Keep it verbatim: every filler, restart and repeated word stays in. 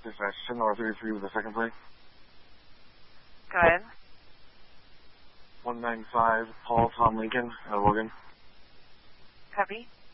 Dispatch ten North thirty-three with the second plate. Go ahead. one nine five Paul Tom Lincoln, uh, Logan. Copy.